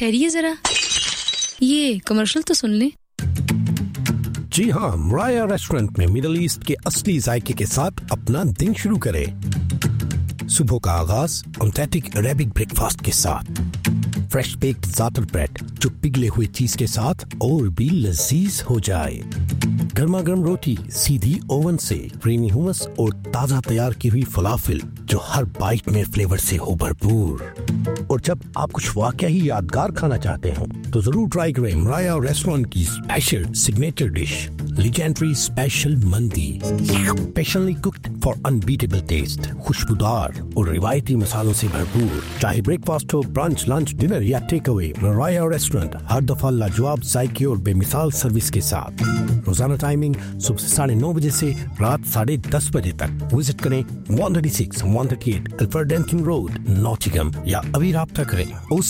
ठहरिए जरा, ये कमर्शियल तो सुन ले। जी हाँ, मराया रेस्टोरेंट में मिडिल ईस्ट के असली जायके के साथ अपना दिन शुरू करें। सुबह का आगाज ऑथेंटिक अरेबिक ब्रेकफास्ट के साथ, फ्रेश बेक्ड ज़ातर ब्रेड जो पिघले हुए चीज के साथ और भी लजीज हो जाए, गर्मा गर्म रोटी सीधी ओवन से, क्रीमी हुमस और ताजा तैयार की हुई फलाफिल जो हर बाइट में फ्लेवर से हो भरपूर। और जब आप कुछ वाकई ही यादगार खाना चाहते हो तो जरूर ट्राई करें मराया रेस्टोरेंट की special signature dish legendary special मंदी, specially cooked for unbeatable test, खुशबूदार और रिवायती मसालों से भरपूर। चाहे ब्रेकफास्ट हो, ब्रंच, लंच, डिनर या टेक अवे, मराया रेस्टोरेंट हर दफा लाजवाब जायके और बेमिसाल सर्विस के साथ। रोजाना टाइमिंग सुबह 9:30 बजे से रात 10:30 बजे तक। विजिट करें 136 138 अल्फ्रेडन रोड, नॉटिंघम, या अभी राब्ता करें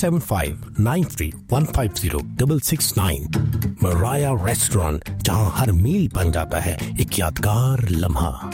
07593150669। मराया रेस्टोरेंट, जहां हर मील बन जाता है एक यादगार लम्हा।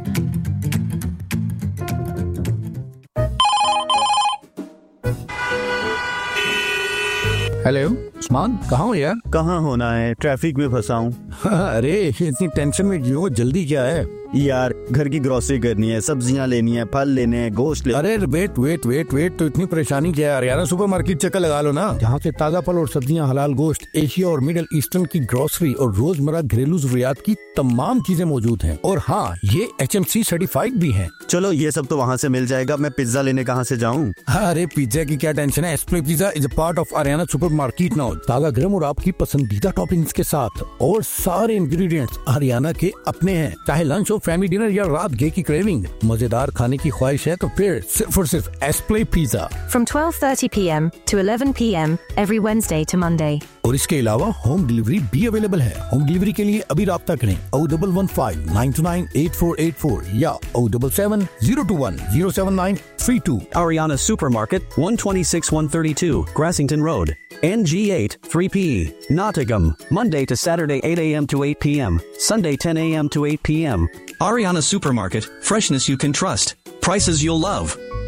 हेलो उस्मान, कहाँ हो यार? कहाँ होना है, ट्रैफिक में फंसा हूँ। अरे इतनी टेंशन में क्यों, जल्दी क्या है? यार घर की ग्रोसरी करनी है, सब्जियाँ लेनी है, फल लेने हैं, गोश्त लेना। अरे वेट, तो इतनी परेशानी क्या है यार? यार सुपरमार्केट चक्कर लगा लो ना, जहाँ से ताजा फल और सब्जियाँ, हलाल गोश्त, एशिया और मिडिल ईस्टर्न की ग्रोसरी और रोजमर्रा घरेलू जरूरियात की तमाम चीजें मौजूद हैं। और हाँ, ये HMC सर्टिफाइड भी हैं। चलो ये सब तो वहाँ से मिल जाएगा, मैं पिज्जा लेने कहाँ से जाऊँ? अरे पिज्जा की क्या टेंशन है, एस्प्ले pizza is a part of Ariana supermarket now. ताजा गर्म और आपकी पसंदीदा टॉपिंग्स के साथ, और सारे इंग्रेडिएंट्स हरियाणा के अपने हैं। चाहे लंच हो, फैमिली डिनर या रात गे की क्रेविंग, मजेदार खाने की ख्वाहिश है तो फिर सिर्फ और सिर्फ एस्प्ले pizza. From 12:30 p.m. to 11 p.m. every Wednesday to Monday. और इसके अलावा होम डिलीवरी भी अवेलेबल है। होम डिलीवरी के लिए अभी राब्ता करें 01159298484 या 077-021-07932। Ariana Supermarket, 126-132, Grassington Road, NG8 3PE, Nottingham, Monday to Saturday 8 a.m. to 8 p.m., Sunday 10 a.m. to 8 p.m. Ariana Supermarket, freshness you can trust, prices you'll love.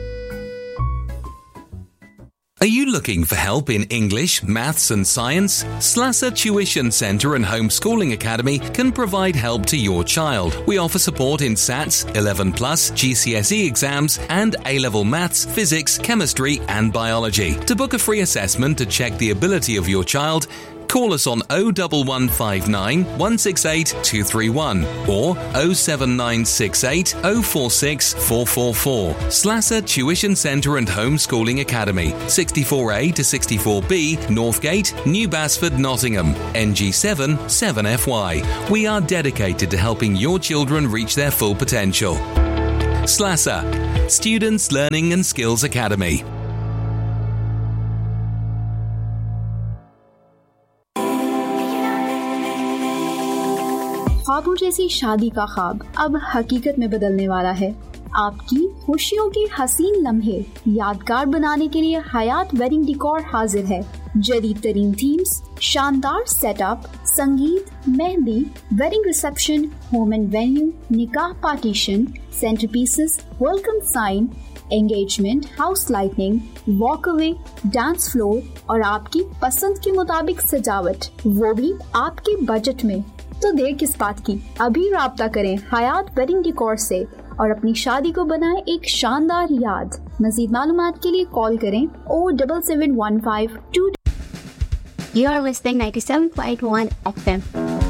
Are you looking for help in English, maths and science? Slasser Tuition Centre and Homeschooling Academy can provide help to your child. We offer support in SATs, 11+, GCSE exams and A-level maths, physics, chemistry and biology. To book a free assessment to check the ability of your child, call us on 01159 168 231 or 07968 046 444. Slasser Tuition Centre and Homeschooling Academy, 64A to 64B, Northgate, New Basford, Nottingham, NG7 7FY. We are dedicated to helping your children reach their full potential. Slasser, Students Learning and Skills Academy. ख्वाबों जैसी शादी का ख्वाब अब हकीकत में बदलने वाला है। आपकी खुशियों के हसीन लम्हे यादगार बनाने के लिए हयात वेडिंग डेकोर हाजिर है। जदीद तरीन थीम्स, शानदार सेटअप, संगीत, mehndi, wedding reception, home and venue, निकाह partition, centre pieces, welcome sign, engagement, house lightning, वॉकअवे, dance floor और आपकी पसंद के मुताबिक सजावट, वो भी आपके बजट में। तो देर किस बात की, अभी राब्ता करें हयात वेडिंग डेकोर से और अपनी शादी को बनाएं एक शानदार याद। मज़ीद मालूमात के लिए कॉल करें 07715 2। You are listening 97.1 FM.